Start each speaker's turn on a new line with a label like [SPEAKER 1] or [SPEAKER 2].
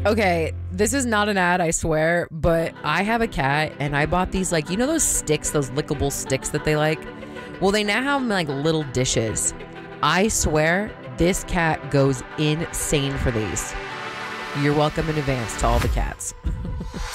[SPEAKER 1] Okay, this is not an ad, I swear, but I have a cat and I bought these, like, you know those sticks, those lickable sticks that they like? Well, they now have them like little dishes. I swear this cat goes insane for these. You're welcome in advance to all the cats.